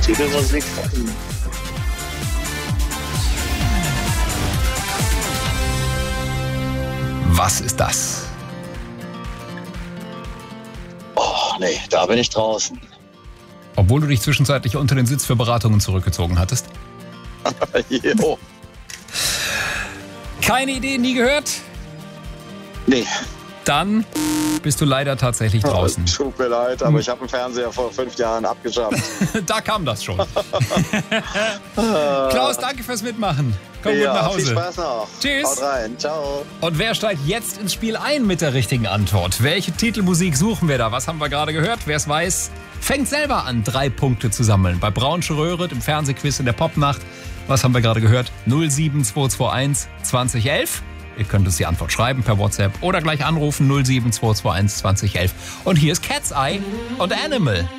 Titelmusik. Was ist das? Oh, nee, da bin ich draußen. Obwohl du dich zwischenzeitlich unter den Sitz für Beratungen zurückgezogen hattest? Jo. Keine Idee, nie gehört? Nee. Dann bist du leider tatsächlich draußen. Tut mir leid, aber ich habe den Fernseher vor 5 Jahren abgeschafft. Da kam das schon. Klaus, danke fürs Mitmachen. Komm gut nach Hause. Viel Spaß noch. Tschüss. Haut rein. Ciao. Und wer steigt jetzt ins Spiel ein mit der richtigen Antwort? Welche Titelmusik suchen wir da? Was haben wir gerade gehört? Wer es weiß, fängt selber an, 3 Punkte zu sammeln. Bei Braunsche Röhre, im Fernsehquiz in der Popnacht. Was haben wir gerade gehört? 07221 2011. Ihr könnt uns die Antwort schreiben per WhatsApp oder gleich anrufen 07221 2011. Und hier ist Cat's Eye und Animal.